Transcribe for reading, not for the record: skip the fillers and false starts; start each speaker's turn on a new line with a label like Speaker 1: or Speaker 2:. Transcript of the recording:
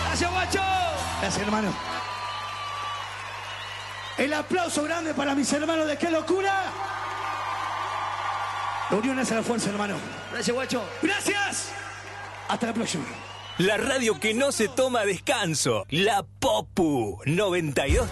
Speaker 1: Gracias, guacho.
Speaker 2: Gracias, hermano. El aplauso grande para mis hermanos de Qué Locura. La unión hace la fuerza, hermano.
Speaker 1: Gracias, guacho.
Speaker 2: Gracias. Hasta la próxima.
Speaker 3: La radio que no se toma descanso. La Popu 92.